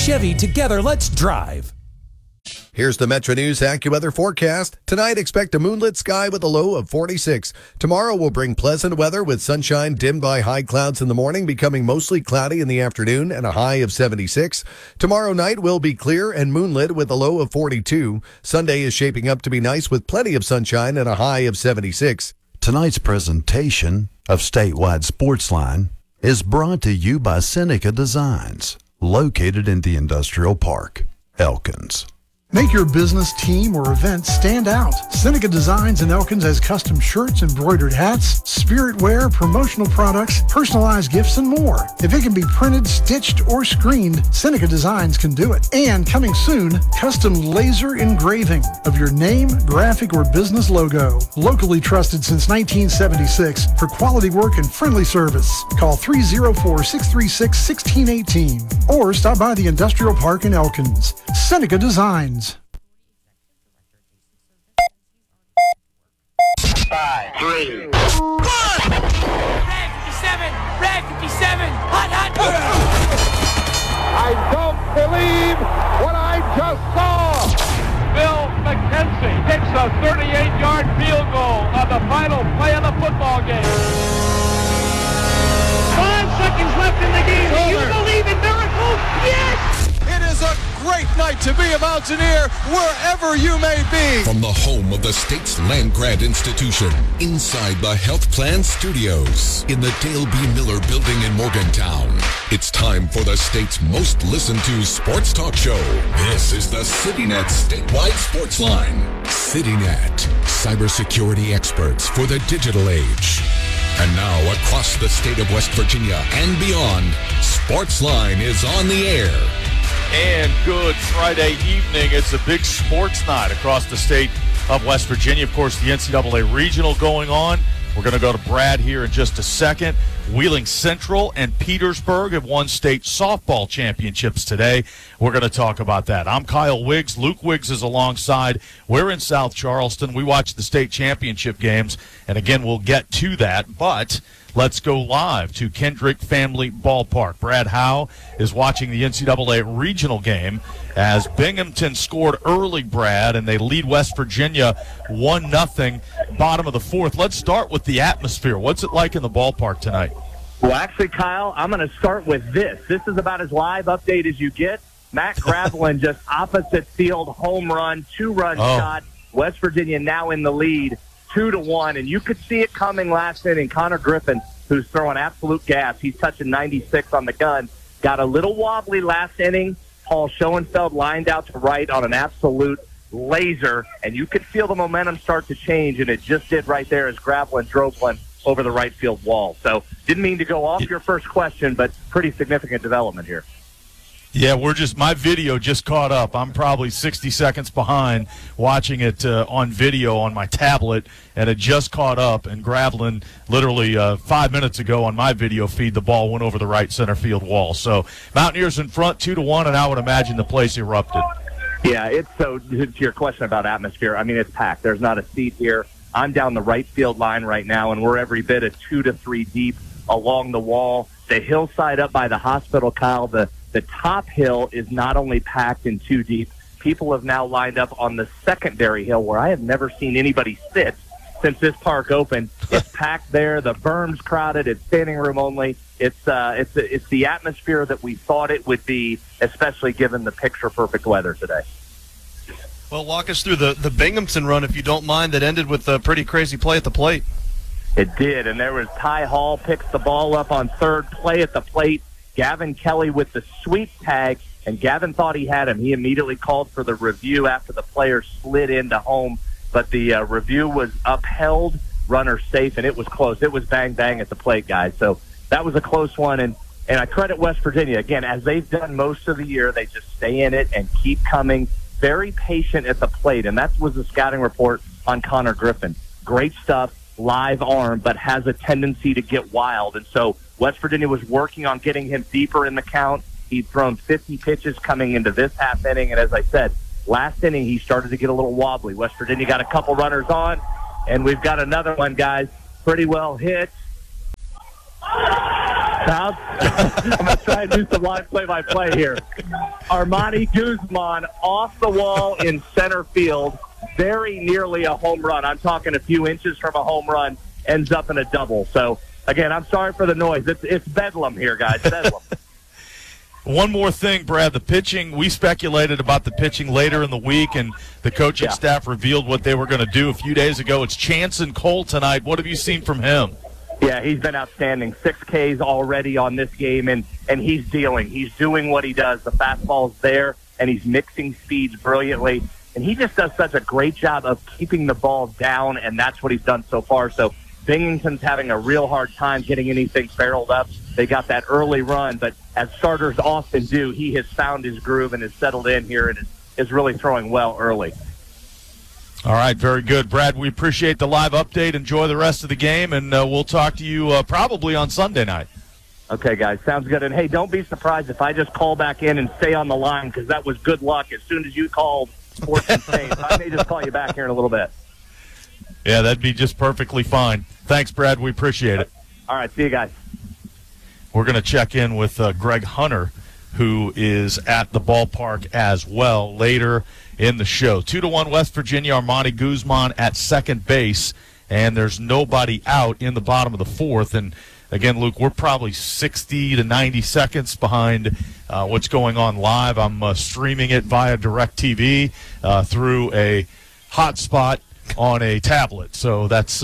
Chevy, together let's drive. Here's the Metro News AccuWeather forecast. Tonight, expect a moonlit sky with a low of 46. Tomorrow will bring pleasant weather with sunshine dimmed by high clouds in the morning, becoming mostly cloudy in the afternoon and a high of 76. Tomorrow night will be clear and moonlit with a low of 42. Sunday is shaping up to be nice with plenty of sunshine and a high of 76. Tonight's presentation of Statewide Sportsline is brought to you by Seneca Designs, located in the Industrial Park, Elkins. Make your business, team, or event stand out. Seneca Designs in Elkins has custom shirts, embroidered hats, spirit wear, promotional products, personalized gifts, and more. If it can be printed, stitched, or screened, Seneca Designs can do it. And coming soon, custom laser engraving of your name, graphic, or business logo. Locally trusted since 1976 for quality work and friendly service. Call 304-636-1618 or stop by the Industrial Park in Elkins. Seneca Designs. 5, 3, 1. Red 57, Red 57, hot, hot. I don't believe what I just saw. Bill McKenzie hits a 38-yard field goal on the final play of the football game. 5 seconds left in the game. Do you believe in miracles? Yes! It is a great night to be a Mountaineer wherever you may be. From the home of the state's land grant institution, inside the Health Plan Studios, in the Dale B. Miller Building in Morgantown, it's time for the state's most listened to sports talk show. This is the CityNet Statewide Sports Line. CityNet, cybersecurity experts for the digital age. And now, across the state of West Virginia and beyond, Sportsline is on the air. And good Friday evening. It's a big sports night across the state of West Virginia. Of course, the NCAA Regional going on. We're going to go to Brad here in just a second. Wheeling Central and Petersburg have won state softball championships today. We're going to talk about that. I'm Kyle Wiggs. Luke Wiggs is alongside. We're in South Charleston. We watch the state championship games, and again, we'll get to that. But let's go live to Kendrick Family Ballpark. Brad Howe is watching the NCAA regional game as Binghamton scored early, Brad, and they lead West Virginia 1-0, bottom of the fourth. Let's start with the atmosphere. What's it like in the ballpark tonight? Well, actually, Kyle, I'm going to start with this. This is about as live update as you get. Matt Gravelin just opposite field home run, 2-run shot. West Virginia now in the lead, 2-1, and you could see it coming last inning. Connor Griffin, who's throwing absolute gas, he's touching 96 on the gun, got a little wobbly last inning. Paul Schoenfeld lined out to right on an absolute laser, and you could feel the momentum start to change, and it just did right there as Gravelin drove one over the right field wall. So didn't mean to go off your first question, but pretty significant development here. Yeah, my video just caught up. I'm probably 60 seconds behind watching it on video on my tablet, and it just caught up. And Gravelin, literally 5 minutes ago on my video feed, the ball went over the right center field wall. So Mountaineers in front 2-1, and I would imagine the place erupted. Yeah, it's so to your question about atmosphere, I mean, it's packed. There's not a seat here. I'm down the right field line right now, and we're every bit of 2 to 3 deep along the wall. The hillside up by the hospital, Kyle, the top hill is not only packed and 2 deep. People have now lined up on the secondary hill where I have never seen anybody sit since this park opened. It's packed there. The berm's crowded. It's standing room only. It's the atmosphere that we thought it would be, especially given the picture-perfect weather today. Well, walk us through the Binghamton run, if you don't mind, that ended with a pretty crazy play at the plate. It did, and there was Ty Hall picks the ball up on third, play at the plate. Gavin Kelly with the sweep tag, and Gavin thought he had him. He immediately called for the review after the player slid into home, but the review was upheld, runner safe, and it was close. It was bang-bang at the plate, guys. So that was a close one, and I credit West Virginia. Again, as they've done most of the year, they just stay in it and keep coming, very patient at the plate, and that was the scouting report on Connor Griffin. Great stuff, live arm, but has a tendency to get wild, and so West Virginia was working on getting him deeper in the count. He'd thrown 50 pitches coming into this half inning, and as I said, last inning he started to get a little wobbly. West Virginia got a couple runners on, and we've got another one, guys. Pretty well hit. I'm going to try and do some live play-by-play here. Armani Guzman off the wall in center field, very nearly a home run. I'm talking a few inches from a home run, ends up in a double. So, again, I'm sorry for the noise. It's bedlam here, guys, bedlam. One more thing, Brad, the pitching, we speculated about the pitching later in the week, and the coaching staff revealed what they were going to do a few days ago. It's Chanson Cole tonight. What have you seen from him? Yeah, he's been outstanding. 6 Ks already on this game, and he's dealing. He's doing what he does. The fastball's there, and he's mixing speeds brilliantly. And he just does such a great job of keeping the ball down, and that's what he's done so far. So Binghamton's having a real hard time getting anything barreled up. They got that early run, but as starters often do, he has found his groove and has settled in here and is really throwing well early. All right, very good. Brad, we appreciate the live update. Enjoy the rest of the game, and we'll talk to you probably on Sunday night. Okay, guys, sounds good. And, hey, don't be surprised if I just call back in and stay on the line because that was good luck. As soon as you called Sports and Saints, I may just call you back here in a little bit. Yeah, that'd be just perfectly fine. Thanks, Brad. We appreciate it. All right, see you guys. We're going to check in with Greg Hunter, who is at the ballpark as well later in the show. 2-1 West Virginia, Armani Guzman at second base, and there's nobody out in the bottom of the fourth. And again, Luke, we're probably 60 to 90 seconds behind what's going on live. I'm streaming it via DirecTV through a hotspot on a tablet. So that's,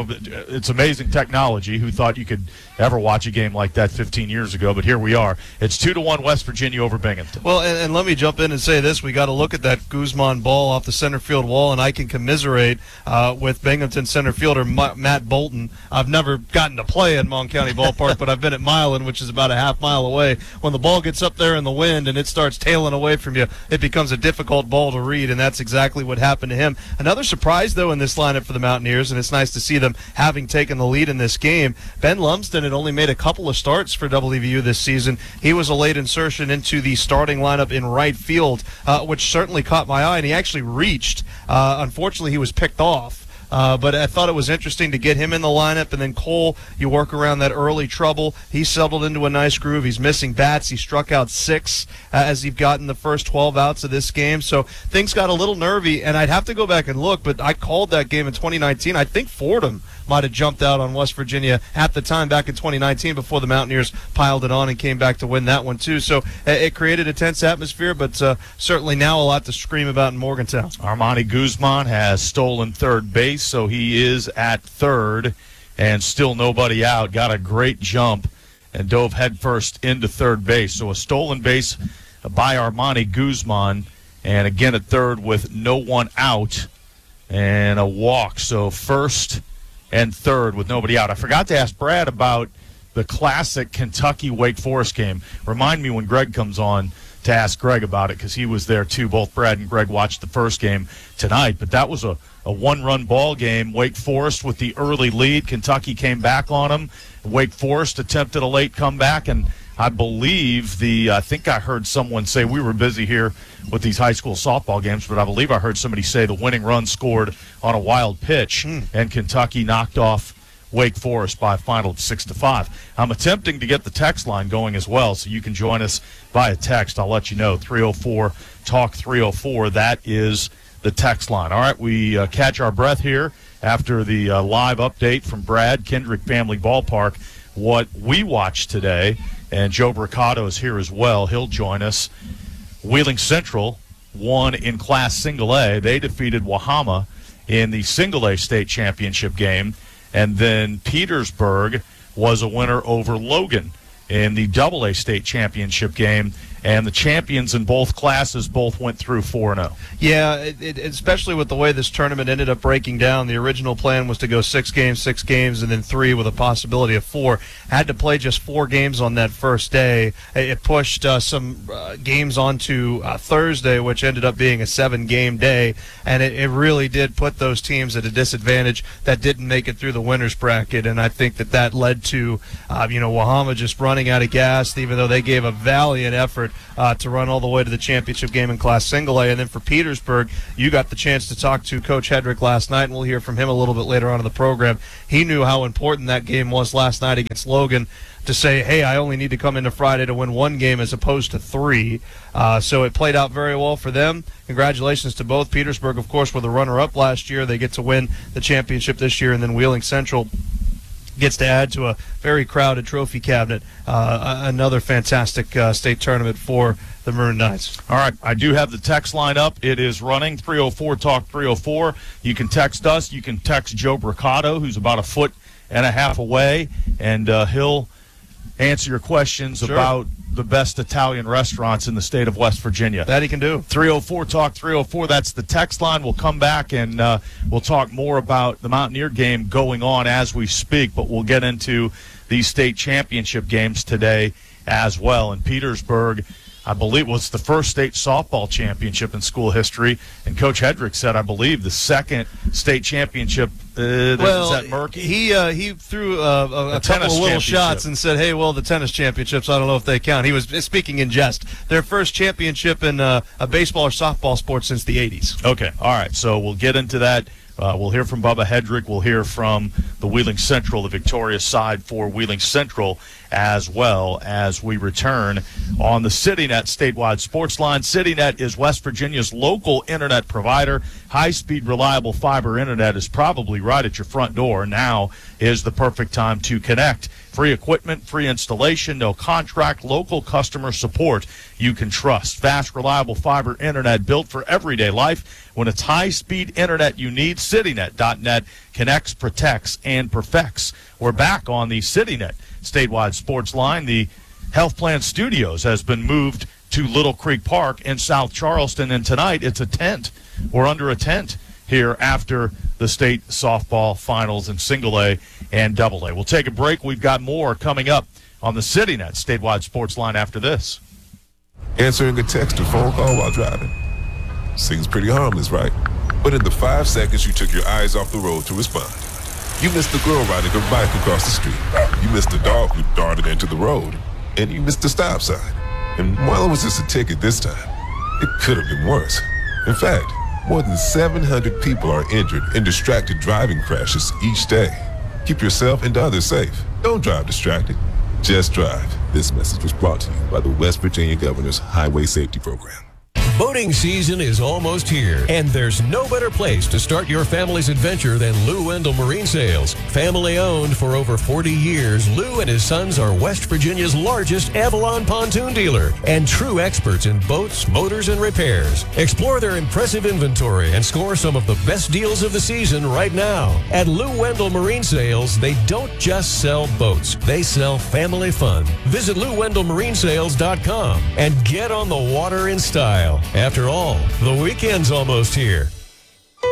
it's amazing technology. Who thought you could ever watch a game like that 15 years ago? But here we are. It's 2-1 West Virginia over Binghamton. Well, and let me jump in and say this. We got to look at that Guzman ball off the center field wall, and I can commiserate with Binghamton center fielder Matt Bolton. I've never gotten to play at Mon County Ballpark, but I've been at Milan, which is about a half mile away. When the ball gets up there in the wind and it starts tailing away from you, it becomes a difficult ball to read, and that's exactly what happened to him. Another surprise, though, in this lineup for the Mountaineers, and it's nice to see them having taken the lead in this game. Ben Lumsden had only made a couple of starts for WVU this season. He was a late insertion into the starting lineup in right field, which certainly caught my eye, and he actually reached. Unfortunately, he was picked off. But I thought it was interesting to get him in the lineup. And then Cole, you work around that early trouble. He settled into a nice groove. He's missing bats. He struck out 6 as he've gotten the first 12 outs of this game. So things got a little nervy, and I'd have to go back and look, but I called that game in 2019. I think Fordham might have jumped out on West Virginia at the time back in 2019 before the Mountaineers piled it on and came back to win that one too. So it created a tense atmosphere, but certainly now a lot to scream about in Morgantown. Armani Guzman has stolen third base, so he is at third and still nobody out. Got a great jump and dove headfirst into third base. So a stolen base by Armani Guzman, and again at third with no one out and a walk. So first and third with nobody out. I forgot to ask Brad about the classic Kentucky-Wake Forest game. Remind me when Greg comes on to ask Greg about it, because he was there too. Both Brad and Greg watched the first game tonight, but that was a one-run ball game. Wake Forest with the early lead. Kentucky came back on them. Wake Forest attempted a late comeback, and I believe I think I heard someone say, we were busy here with these high school softball games, but I believe I heard somebody say the winning run scored on a wild pitch, and Kentucky knocked off Wake Forest by a final of 6-5. I'm attempting to get the text line going as well, so you can join us via text. I'll let you know, 304-TALK-304. That is the text line. All right, we catch our breath here after the live update from Brad, Kendrick Family Ballpark, what we watched today. And Joe Bricado is here as well. He'll join us. Wheeling Central won in Class Single A. They defeated Wahama in the Single A state championship game. And then Petersburg was a winner over Logan in the Double A state championship game. And the champions in both classes both went through 4-0. Yeah, especially with the way this tournament ended up breaking down. The original plan was to go 6 games, and then 3 with a possibility of 4. Had to play just 4 games on that first day. It pushed some games onto Thursday, which ended up being a 7-game day. And it really did put those teams at a disadvantage that didn't make it through the winner's bracket. And I think that led to, Wahama just running out of gas, even though they gave a valiant effort effort to run all the way to the championship game in Class Single A. And then for Petersburg, you got the chance to talk to Coach Hedrick last night, and we'll hear from him a little bit later on in the program. He knew how important that game was last night against Logan, to say, hey, I only need to come into Friday to win one game as opposed to 3. So it played out very well for them. Congratulations to both. Petersburg, of course, were the runner-up last year. They get to win the championship this year, and then Wheeling Central gets to add to a very crowded trophy cabinet. Another fantastic state tournament for the Maroon Knights. All right, I do have the text line up. It is running, 304-TALK-304. You can text us. You can text Joe Bricado, who's about 1.5 feet away, and he'll answer your questions about the best Italian restaurants in the state of West Virginia. That he can do. 304-TALK-304. That's the text line. We'll come back and we'll talk more about the Mountaineer game going on as we speak, but we'll get into these state championship games today as well. In Petersburg, I believe, was the first state softball championship in school history, and Coach Hedrick said, I believe, the second state championship. Is that murky? He threw a couple of little shots and said, hey, well, the tennis championships, I don't know if they count. He was speaking in jest. Their first championship in a baseball or softball sport since the 80s. Okay, all right, so we'll get into that. We'll hear from Bubba Hedrick. We'll hear from the Wheeling Central, the victorious side for Wheeling Central, as well as we return on the CityNet statewide sports line. CityNet is West Virginia's local internet provider. High-speed, reliable fiber internet is probably right at your front door. Now is the perfect time to connect. Free equipment, free installation, no contract, local customer support you can trust. Fast, reliable fiber internet built for everyday life. When it's high-speed internet you need, CityNet.net connects, protects, and perfects. We're back on the CityNet statewide sports line. The Health Plan Studios has been moved to Little Creek Park in South Charleston, and tonight it's a tent. We're under a tent here after the state softball finals in Single A and Double A. We'll take a break. We've got more coming up on the CityNet statewide sports line after this. Answering a text or phone call while driving seems pretty harmless, right? But in the 5 seconds you took your eyes off the road to respond, you missed the girl riding her bike across the street. You missed the dog who darted into the road. And you missed the stop sign. And while it was just a ticket this time, it could have been worse. In fact, more than 700 people are injured in distracted driving crashes each day. Keep yourself and others safe. Don't drive distracted. Just drive. This message was brought to you by the West Virginia Governor's Highway Safety Program. Boating season is almost here, and there's no better place to start your family's adventure than Lou Wendell Marine Sales. Family owned for over 40 years, Lou and his sons are West Virginia's largest Avalon pontoon dealer and true experts in boats, motors, and repairs. Explore their impressive inventory and score some of the best deals of the season right now. At Lou Wendell Marine Sales, they don't just sell boats, they sell family fun. Visit LouWendellMarineSales.com and get on the water in style. After all, the weekend's almost here.